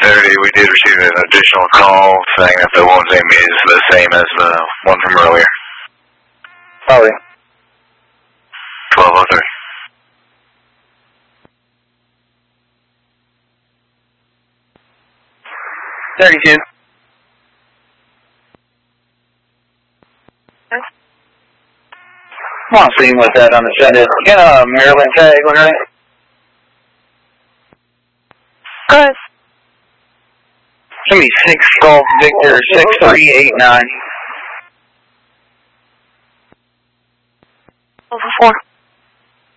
10:30, we did receive an additional call saying that the wound's name is the same as the one from earlier. Sorry. 1203. $32. I'm on scene with that unattended. Get a Maryland tag, right? Good. Give me 6 Golf Victor 6389. Over 4.